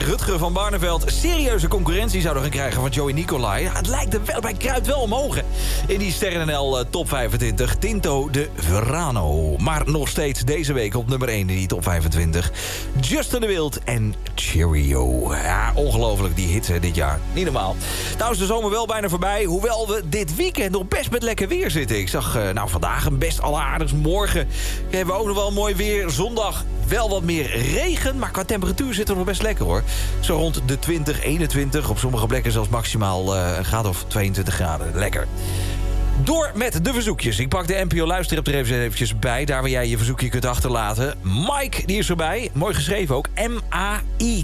Rutger van Barneveld serieuze concurrentie zouden gaan krijgen van Joey Nicolai. Het lijkt er wel, bij kruipt wel omhoog. In die Sterren.nl top 25, Tinto de Verano. Maar nog steeds deze week op nummer 1 in die top 25. Justin de Wild en Cheerio. Ja, ongelooflijk die hits dit jaar. Niet normaal. Nou is de zomer wel bijna voorbij. Hoewel we dit weekend nog best met lekker weer zitten. Ik zag vandaag een best alleraardigs. Morgen hebben we ook nog wel mooi weer. Zondag wel wat meer regen. Maar qua temperatuur zit er nog best lekker hoor. Zo rond de 20, 21. Op sommige plekken zelfs maximaal een graad of 22 graden. Lekker. Door met de verzoekjes. Ik pak de NPO Luisterapp er eventjes bij. Daar waar jij je verzoekje kunt achterlaten. Mike, die is erbij. Mooi geschreven ook. MAIK.